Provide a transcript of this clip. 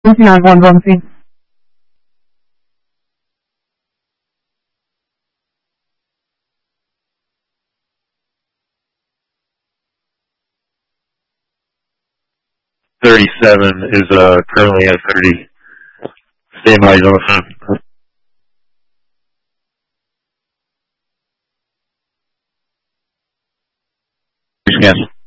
OCI-1 on scene. .37 is currently at 30. Stay by on the phone. Scan.